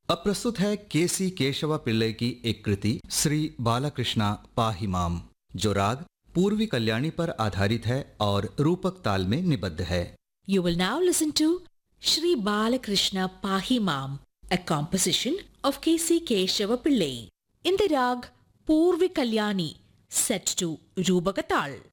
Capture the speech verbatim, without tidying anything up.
अब प्रस्तुत है केसी केशव पिल्लई की एक कृति श्री बालकृष्णा पाहिमाम, जो राग पूर्वी कल्याणी पर आधारित है और रूपक ताल में निबद्ध है। You will now listen to Shri Balakrishna Pahimam, a composition of K C Keshava Pillai, in the rag Purvi Kalyani, set to Rupaka Tal.